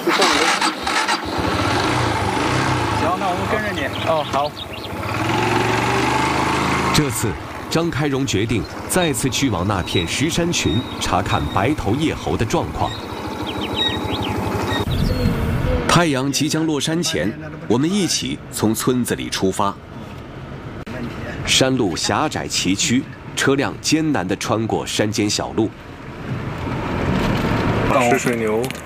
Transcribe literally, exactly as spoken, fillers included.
行，那我们跟着你。哦，好。 这次，张开荣决定再次去往那片石山群，查看白头叶猴的状况。太阳即将落山前，我们一起从村子里出发。山路狭窄崎岖，车辆艰难地穿过山间小路。 是水牛。